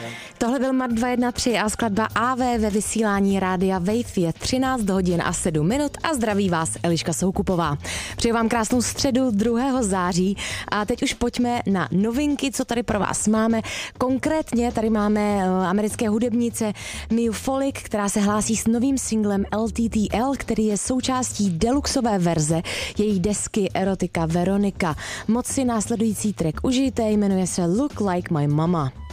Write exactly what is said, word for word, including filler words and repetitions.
Tohle byl Mart dva jedna tři a skladba A V ve vysílání rádia Wave. Je třináct hodin a sedm minut a zdraví vás Eliška Soukupová. Přeju vám krásnou středu druhého září a teď už pojďme na novinky, co tady pro vás máme. Konkrétně tady máme americké hudebnice Miu Folik, která se hlásí s novým singlem L T T L, který je součástí deluxové verze její desky Erotika Veronika. Moc si následující track užijte, jmenuje se Look Like My Mama.